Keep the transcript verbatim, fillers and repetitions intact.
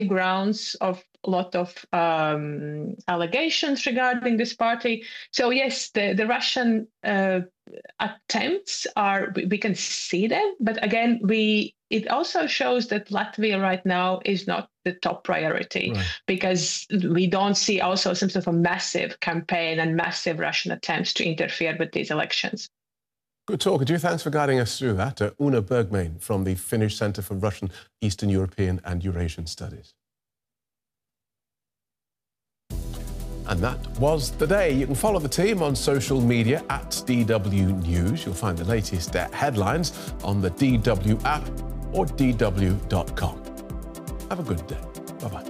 grounds of a lot of um, allegations regarding this party. So yes, the, the Russian uh, attempts are, we, we can see them, but again, we it also shows that Latvia right now is not the top priority, right. because we don't see also some sort of a massive campaign and massive Russian attempts to interfere with these elections. Good talk, you. Thanks for guiding us through that. Uh, Una Bergmain from the Finnish Centre for Russian, Eastern European and Eurasian Studies. And that was the day. You can follow the team on social media at D W News. You'll find the latest uh, headlines on the D W app or D W dot com. Have a good day. Bye-bye.